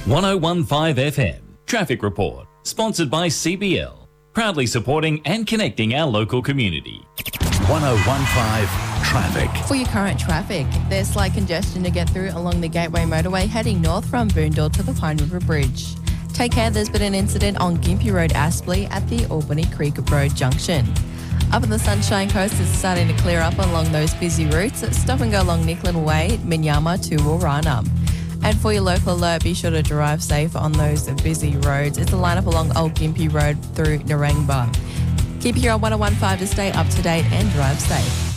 1015 FM Traffic Report, sponsored by CBL, proudly supporting and connecting our local community. 1015 Traffic. For your current traffic, there's slight congestion to get through along the Gateway Motorway heading north from Boondall to the Pine River Bridge. Take care, there's been an incident on Gympie Road, Aspley at the Albany Creek Road Junction. Up on the Sunshine Coast, it's starting to clear up along those busy routes. Stop and go along Nick Little Way, Minyama to Warana. And for your local alert, be sure to drive safe on those busy roads. It's a lineup along Old Gympie Road through Narangba. Keep it here on 1015 to stay up to date and drive safe.